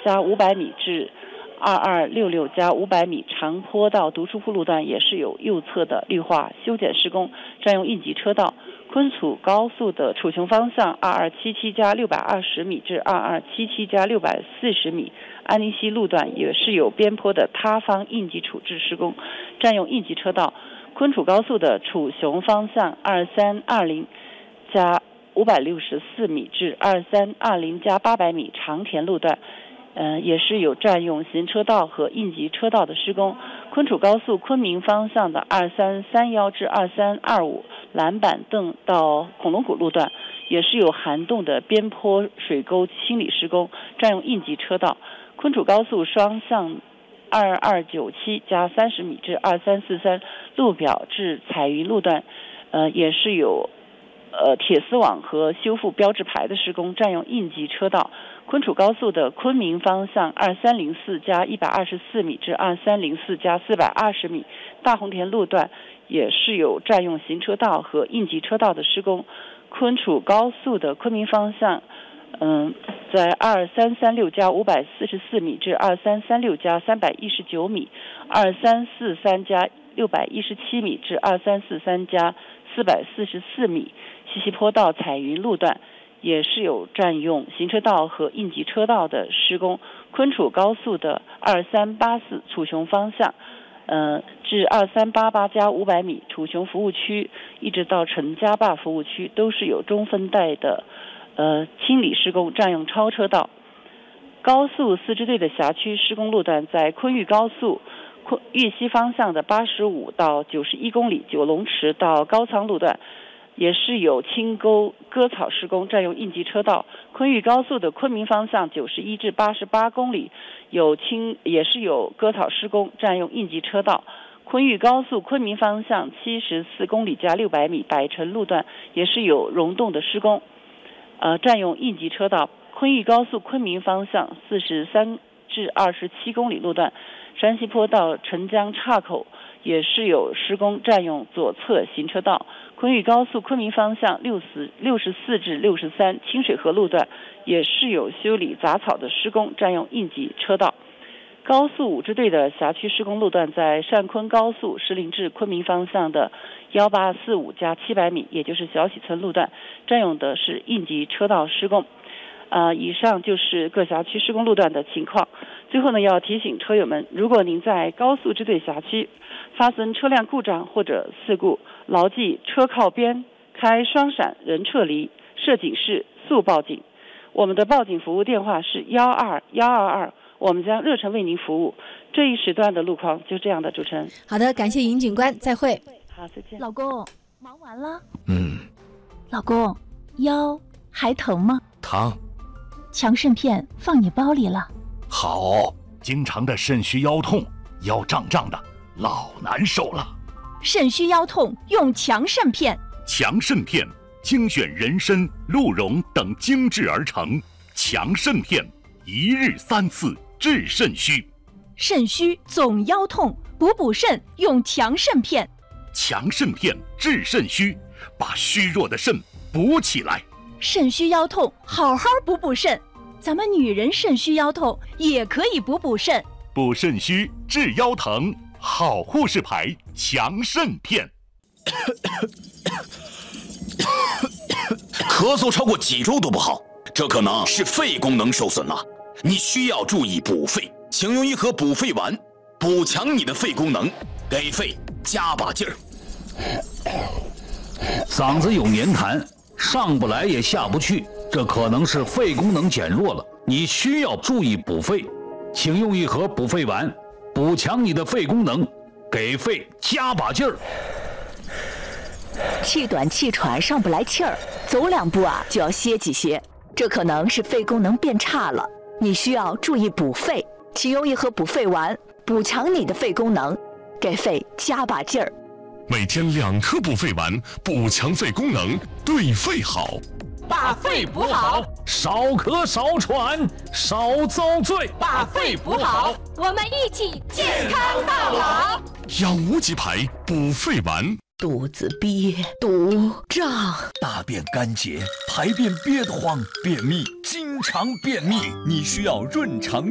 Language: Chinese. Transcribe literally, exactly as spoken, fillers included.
加五百米至二二六六加五百米长坡道读书铺路段也是有右侧的绿化修剪施工，占用应急车道。昆楚高速的楚雄方向二二七七加六百二十米至二二七七加六百四十米安宁西路段也是有边坡的塌方应急处置施工，占用应急车道。昆楚高速的楚雄方向二三二零加五百六十四米至二三二零加八百米长田路段呃，也是有占用行车道和应急车道的施工。昆楚高速昆明方向的二三三一至二三二五蓝板凳到恐龙谷路段也是有涵洞的边坡水沟清理施工，占用应急车道。昆楚高速双向二二九七加三十米至二三四三路表至彩云路段呃，也是有呃，铁丝网和修复标志牌的施工，占用应急车道。昆楚高速的昆明方向二三零四加一百二十四米至二三零四加四百二十米大红田路段也是有占用行车道和应急车道的施工。昆楚高速的昆明方向嗯，在二三三六加五百四十四米至二三三六加三百一十九米二三四三加六百一十七米至二三四三加四百四十四米西溪坡道彩云路段也是有占用行车道和应急车道的施工。昆楚高速的二三八四楚雄方向呃，至二三八八加五百米楚雄服务区一直到陈家坝服务区都是有中分带的呃清理施工，占用超车道。高速四支队的辖区施工路段在昆玉高速昆玉西方向的八十五到九十一公里九龙池到高仓路段也是有清沟割草施工，占用应急车道。昆玉高速的昆明方向九十一至八十八公里有清也是有割草施工，占用应急车道。昆玉高速昆明方向七十四公里加六百米百城路段也是有溶洞的施工，呃，占用应急车道。昆玉高速昆明方向四十三至二十七公里路段山西坡到澄江岔口也是有施工，占用左侧行车道。昆玉高速昆明方向六十六十四至六十三清水河路段也是有修理杂草的施工，占用应急车道。高速五支队的辖区施工路段在上昆高速石林至昆明方向的一八四五加七百米，也就是小喜村路段，占用的是应急车道施工。呃，以上就是各辖区施工路段的情况。最后呢，要提醒车友们，如果您在高速支队辖区发生车辆故障或者事故，牢记车靠边、开双闪、人撤离、设警示、速报警。我们的报警服务电话是幺二幺二二，我们将热诚为您服务。这一时段的路况就这样的，主持人。 好的，感谢尹警官，再会。 好，再见。 老公，忙完了？ 嗯。 老公，腰还疼吗？ 疼。 强肾片放你包里了。 好，经常的肾虚腰痛，腰胀胀的，老难受了。 肾虚腰痛用强肾片。 强肾片精选人参、鹿茸等精制而成，强肾片一日三次治肾虚。 肾虚总腰痛，补补肾用强肾片。 强肾片治肾虚，把虚弱的肾补起来。 肾虚腰痛，好好补补肾。咱们女人肾虚腰痛也可以补补肾。 补肾虚治腰疼，好护士牌强肾片。 咳嗽超过几周都不好，这可能是肺功能受损了。你需要注意补肺，请用一盒补肺丸，补强你的肺功能，给肺加把劲儿。 嗓子有黏痰，上不来也下不去，这可能是肺功能减弱了，你需要注意补肺，请用一盒补肺丸，补强你的肺功能，给肺加把劲儿。 气短气喘上不来气儿，走两步啊就要歇几歇，这可能是肺功能变差了，你需要注意补肺，请用一盒补肺丸，补强你的肺功能，给肺加把劲儿。 每天两颗补肺丸，补强肺功能，对肺好。 把肺补好， 少咳少喘少遭罪。 把肺补好，我们一起健康到老。 养无极牌补肺丸。 肚子憋、肚胀， 大便干结，排便憋得慌，便秘，经常便秘，你需要润肠